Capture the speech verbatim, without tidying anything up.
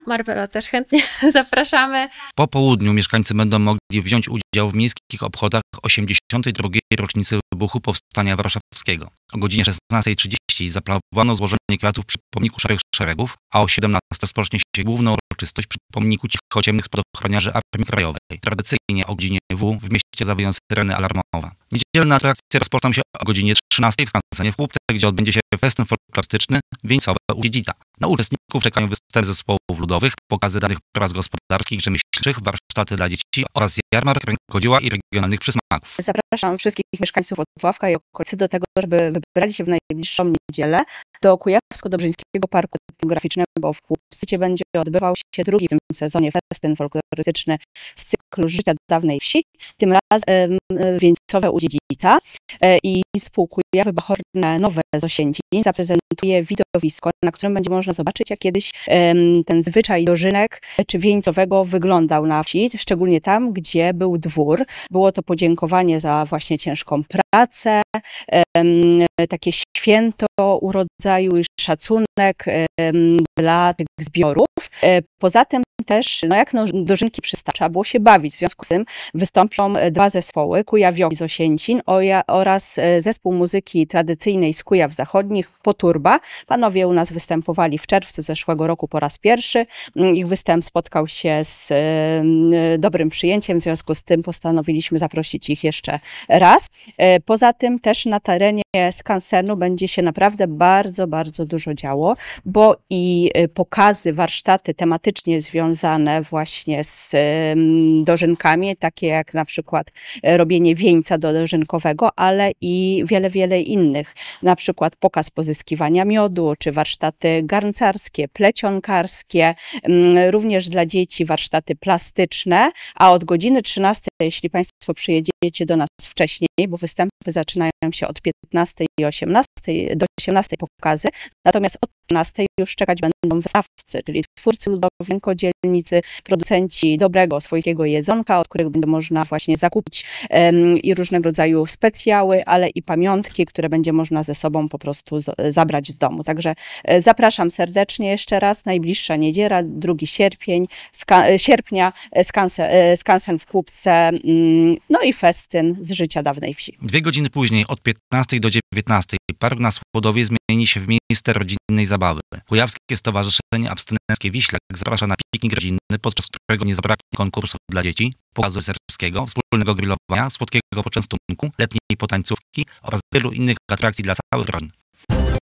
Marvelo też chętnie zapraszamy. Po południu mieszkańcy będą mogli wziąć udział w miejskich obchodach osiemdziesiątej drugiej rocznicy wybuchu Powstania Warszawskiego. O godzinie szesnastej trzydzieści zaplanowano złożenie kwiatów przy pomniku Szarych Szeregów, a o siedemnastej rozpocznie się główna uroczystość przy pomniku cichociemnych spadochroniarzy Armii Krajowej. Tradycyjnie o godzinie W w mieście zawiją syreny alarmowe. Niedzielne atrakcje rozpoczną się o godzinie trzynastej w skansenie w Chłupce, gdzie odbędzie się festyn folklorystyczny Wieńcowe u Dziedzica. Na uczestników czekają występy zespołów ludowych, pokazy danych prac gospodarskich, rzemieślniczych, warsztaty dla dzieci oraz jarmark rękodzieła i regionalnych przysmaków. Zapraszam wszystkich mieszkańców Włocławka i okolicy do tego, żeby wybrali się w najbliższą niedzielę do Kujawsko-Dobrzyńskiego Parku Etnograficznego w Chłupcy, gdzie będzie odbywał się drugi w tym sezonie festyn folklorystyczny z cyklu Życia dawnej wsi, tym razem Wieńcowe u Dziedzica. I zespół Kujawy Bachorne Nowe z Osięcin zaprezentuje widowisko, na którym będzie można zobaczyć, jak kiedyś um, ten zwyczaj dożynek czy wieńcowego wyglądał na wsi, szczególnie tam, gdzie był dwór. Było to podziękowanie za właśnie ciężką pracę, um, takie święto urodzaju i szacunek um, dla tych zbiorów. Poza tym też, no jak no, dożynki przysta, trzeba było się bawić. W związku z tym wystąpią dwa zespoły, Kujawiowi z Osięcin oraz zespół muzyki tradycyjnej z Kujaw Zachodnich, Poturba. Panowie u nas występowali w czerwcu zeszłego roku po raz pierwszy. Ich występ spotkał się z y, dobrym przyjęciem, w związku z tym postanowiliśmy zaprosić ich jeszcze raz. Poza tym też na terenie skansenu będzie się naprawdę bardzo, bardzo dużo działo, bo i pokazy, warsztaty tematycznie związane właśnie z dożynkami, takie jak na przykład robienie wieńca dożynkowego, ale i wiele, wiele innych. Na przykład pokaz pozyskiwania miodu, czy warsztaty garncarskie, plecionkarskie, również dla dzieci warsztaty plastyczne, a od godziny trzynastej, jeśli Państwo przyjedziecie do nas wcześniej, bo występy zaczynają się od piętnastej i osiemnastej, do osiemnastej pokazy, natomiast od trzynastej już czekać będą wystawcy, czyli twórcy ludowi, rękodzielnicy, producenci dobrego swojskiego jedzonka, od których będzie można właśnie zakupić um, i różnego rodzaju specjały, ale i pamiątki, które będzie można ze sobą po prostu z, zabrać do domu. Także e, zapraszam serdecznie jeszcze raz. Najbliższa niedziela, drugi sierpień, ska, sierpnia, skansen, e, skansen w Chłupce, mm, no i festyn z życia dawnej wsi. Dwie godziny później, od piętnastej do dziewiętnastej, park na Słodowie zmieni się w miejsce rodzinnej zabawy. Kujawskie Stowarzyszenie Abstynenckie Wiślak zaprasza na piknik rodzinny, podczas którego nie zabraknie konkursów dla dzieci, pokazu serbskiego, wspólnego grillowania, słodkiego poczęstunku, letniej potańcówki oraz wielu innych atrakcji dla całych rodzin.